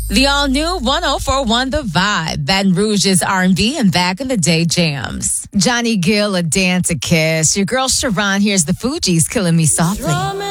The all-new 104.1 The Vibe, Baton Rouge's R&B and back in the day jams. Johnny Gill, A Dance, A Kiss. Your girl Sharon here's the Fugees, Killing Me Softly.